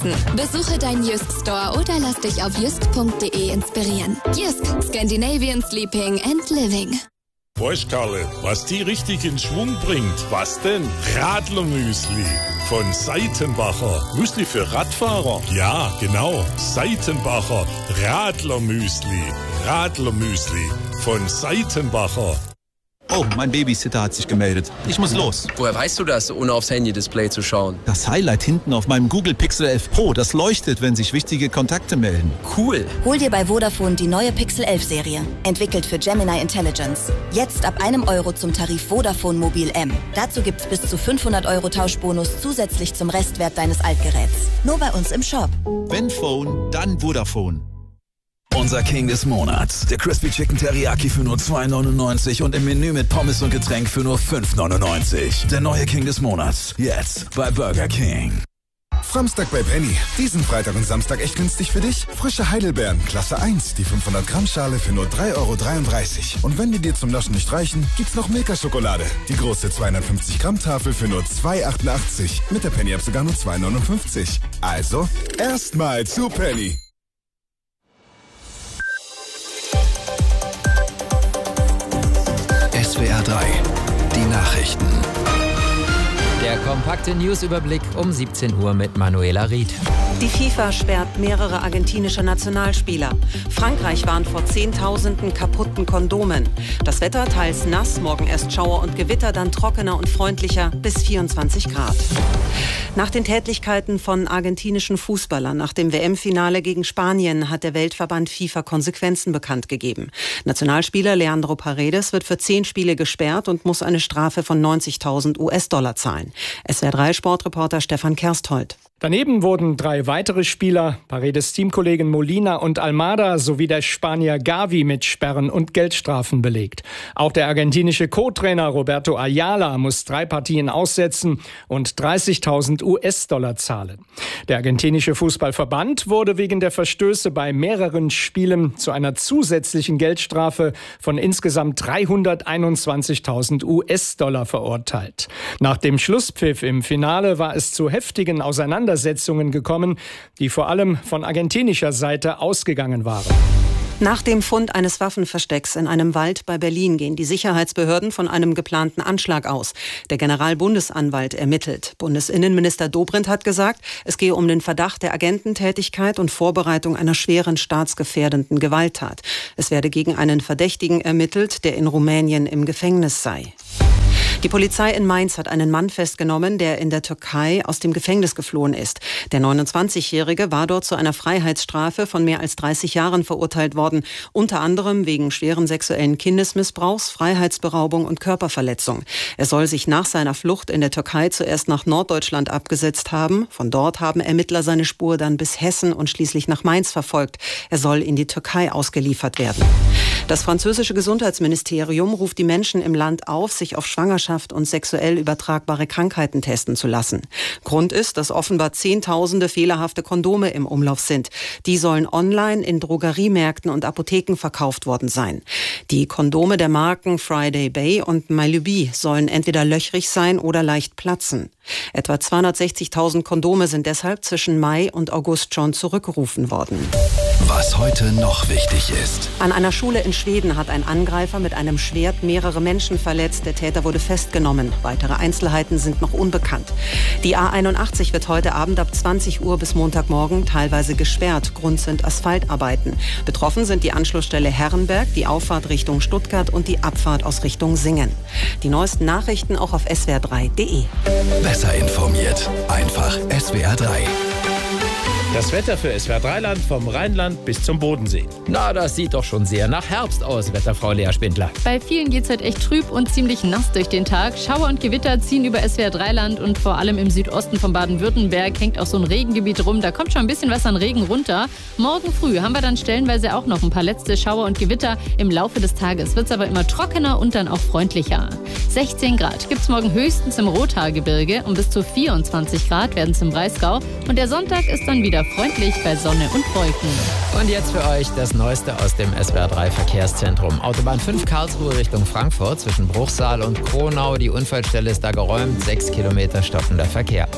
Besuche deinen Jysk Store oder lass dich auf jysk.de inspirieren. Jysk, Scandinavian Sleeping and Living. Weißt Karle, was die richtig in Schwung bringt? Was denn? Radlermüsli von Seitenbacher. Müsli für Radfahrer? Ja, genau. Seitenbacher Radlermüsli. Radlermüsli von Seitenbacher. Oh, mein Babysitter hat sich gemeldet. Ich muss los. Woher weißt du das, ohne aufs Handy-Display zu schauen? Das Highlight hinten auf meinem Google Pixel 11 Pro, das leuchtet, wenn sich wichtige Kontakte melden. Cool. Hol dir bei Vodafone die neue Pixel 11 Serie. Entwickelt für Gemini Intelligence. Jetzt ab €1 zum Tarif Vodafone Mobil M. Dazu gibt's bis zu 500 € Tauschbonus zusätzlich zum Restwert deines Altgeräts. Nur bei uns im Shop. Wenn Phone, dann Vodafone. Unser King des Monats. Der Crispy Chicken Teriyaki für nur $2,99 und im Menü mit Pommes und Getränk für nur $5,99. Der neue King des Monats. Jetzt bei Burger King. Samstag bei Penny. Diesen Freitag und Samstag echt günstig für dich. Frische Heidelbeeren, Klasse 1, die 500 Gramm Schale für nur €3,33. Und wenn die dir zum Naschen nicht reichen, gibt's noch Milka-Schokolade. Die große 250 Gramm Tafel für nur €2,88. Mit der Penny-App sogar nur €2,59. Also, erstmal zu Penny. SWR 3, die Nachrichten. Der kompakte Newsüberblick um 17 Uhr mit Manuela Ried. Die FIFA sperrt mehrere argentinische Nationalspieler. Frankreich warnt vor Zehntausenden kaputten Kondomen. Das Wetter teils nass, morgen erst Schauer und Gewitter, dann trockener und freundlicher bis 24 Grad. Nach den Tätlichkeiten von argentinischen Fußballern nach dem WM-Finale gegen Spanien hat der Weltverband FIFA Konsequenzen bekannt gegeben. Nationalspieler Leandro Paredes wird für 10 Spiele gesperrt und muss eine Strafe von $90.000 zahlen. SWR3-Sportreporter Stefan Kersthold. Daneben wurden 3 weitere Spieler, Paredes Teamkollegen Molina und Almada sowie der Spanier Gavi mit Sperren und Geldstrafen belegt. Auch der argentinische Co-Trainer Roberto Ayala muss 3 Partien aussetzen und $30.000 zahlen. Der argentinische Fußballverband wurde wegen der Verstöße bei mehreren Spielen zu einer zusätzlichen Geldstrafe von insgesamt $321.000 verurteilt. Nach dem Schlusspfiff im Finale war es zu heftigen Auseinandersetzungen gekommen, die vor allem von argentinischer Seite ausgegangen waren. Nach dem Fund eines Waffenverstecks in einem Wald bei Berlin gehen die Sicherheitsbehörden von einem geplanten Anschlag aus. Der Generalbundesanwalt ermittelt. Bundesinnenminister Dobrindt hat gesagt, es gehe um den Verdacht der Agententätigkeit und Vorbereitung einer schweren staatsgefährdenden Gewalttat. Es werde gegen einen Verdächtigen ermittelt, der in Rumänien im Gefängnis sei. Die Polizei in Mainz hat einen Mann festgenommen, der in der Türkei aus dem Gefängnis geflohen ist. Der 29-Jährige war dort zu einer Freiheitsstrafe von mehr als 30 Jahren verurteilt worden, unter anderem wegen schweren sexuellen Kindesmissbrauchs, Freiheitsberaubung und Körperverletzung. Er soll sich nach seiner Flucht in der Türkei zuerst nach Norddeutschland abgesetzt haben. Von dort haben Ermittler seine Spur dann bis Hessen und schließlich nach Mainz verfolgt. Er soll in die Türkei ausgeliefert werden. Das französische Gesundheitsministerium ruft die Menschen im Land auf, sich auf Schwangerschaft und sexuell übertragbare Krankheiten testen zu lassen. Grund ist, dass offenbar Zehntausende fehlerhafte Kondome im Umlauf sind. Die sollen online in Drogeriemärkten und Apotheken verkauft worden sein. Die Kondome der Marken Friday Bay und Myluby sollen entweder löchrig sein oder leicht platzen. Etwa 260.000 Kondome sind deshalb zwischen Mai und August schon zurückgerufen worden. Was heute noch wichtig ist. An einer Schule in Schweden hat ein Angreifer mit einem Schwert mehrere Menschen verletzt. Der Täter wurde festgenommen. Weitere Einzelheiten sind noch unbekannt. Die A81 wird heute Abend ab 20 Uhr bis Montagmorgen teilweise gesperrt. Grund sind Asphaltarbeiten. Betroffen sind die Anschlussstelle Herrenberg, die Auffahrt Richtung Stuttgart und die Abfahrt aus Richtung Singen. Die neuesten Nachrichten auch auf swr3.de. Besser informiert. Einfach SWR 3. Das Wetter für SWR3-Land vom Rheinland bis zum Bodensee. Na, das sieht doch schon sehr nach Herbst aus, Wetterfrau Lea Spindler. Bei vielen geht's heute echt trüb und ziemlich nass durch den Tag. Schauer und Gewitter ziehen über SWR3-Land und vor allem im Südosten von Baden-Württemberg hängt auch so ein Regengebiet rum. Da kommt schon ein bisschen was an Regen runter. Morgen früh haben wir dann stellenweise auch noch ein paar letzte Schauer und Gewitter. Im Laufe des Tages wird's aber immer trockener und dann auch freundlicher. 16 Grad gibt's morgen höchstens im Rothaargebirge und bis zu 24 Grad werden's im Breisgau. Und der Sonntag ist dann wieder freundlich bei Sonne und Wolken. Und jetzt für euch das Neueste aus dem SWR3 Verkehrszentrum. Autobahn 5 Karlsruhe Richtung Frankfurt zwischen Bruchsal und Kronau. Die Unfallstelle ist da geräumt. 6 Kilometer stockender Verkehr.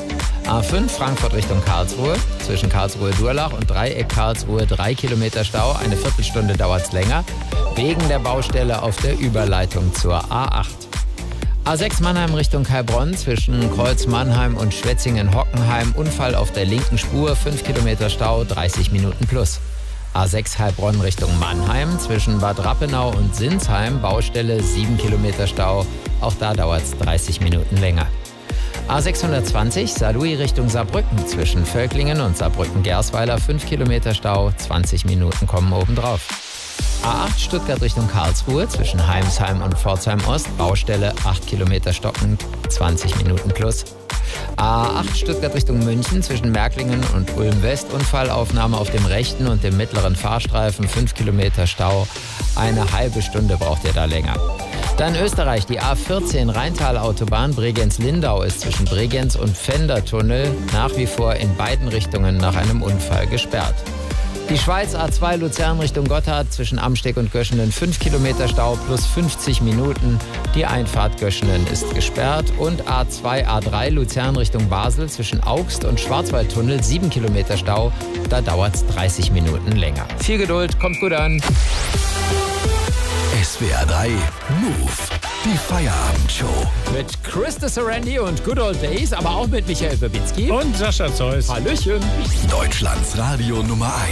A5 Frankfurt Richtung Karlsruhe. Zwischen Karlsruhe-Durlach und Dreieck Karlsruhe 3 Kilometer Stau. Eine Viertelstunde dauert es länger. Wegen der Baustelle auf der Überleitung zur A8. A6 Mannheim Richtung Heilbronn. Zwischen Kreuz Mannheim und Schwetzingen-Hockenheim. Unfall auf der linken Spur. 5 Kilometer Stau, 30 Minuten plus. A6 Heilbronn Richtung Mannheim. Zwischen Bad Rappenau und Sinsheim. Baustelle, 7 Kilometer Stau. Auch da dauert es 30 Minuten länger. A620 Saarlouis Richtung Saarbrücken. Zwischen Völklingen und Saarbrücken-Gersweiler 5 Kilometer Stau, 20 Minuten kommen obendrauf. A8 Stuttgart Richtung Karlsruhe. Zwischen Heimsheim und Pforzheim-Ost. Baustelle, 8 Kilometer stockend, 20 Minuten plus. A8 Stuttgart Richtung München. Zwischen Märklingen und Ulm-West. Unfallaufnahme auf dem rechten und dem mittleren Fahrstreifen. 5 Kilometer Stau. Eine halbe Stunde braucht ihr da länger. Dann Österreich, die A14 Rheintal-Autobahn Bregenz-Lindau ist zwischen Bregenz und Pfändertunnel nach wie vor in beiden Richtungen nach einem Unfall gesperrt. Die Schweiz A2 Luzern Richtung Gotthard zwischen Amsteg und Göschenen 5 Kilometer Stau plus 50 Minuten. Die Einfahrt Göschenen ist gesperrt. Und A2 A3 Luzern Richtung Basel zwischen Augst und Schwarzwaldtunnel 7 Kilometer Stau. Da dauert es 30 Minuten länger. Viel Geduld, kommt gut an. SWR 3 Move, die Feierabendshow. Mit Krista Sarandy und Good Old Days, aber auch mit Michael Babinski. Und Sascha Zeus. Hallöchen. Deutschlands Radio Nummer 1.